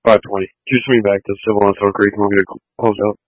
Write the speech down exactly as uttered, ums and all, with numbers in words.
five twenty. Just swing back to Civil on Thor Creek and we're going to close out.